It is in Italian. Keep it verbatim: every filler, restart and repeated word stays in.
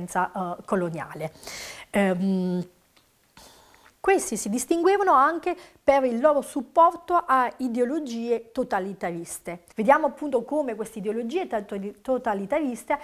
violenza eh, coloniale. Ehm, Questi si distinguevano anche per il loro supporto a ideologie totalitariste. Vediamo appunto come queste ideologie totalitariste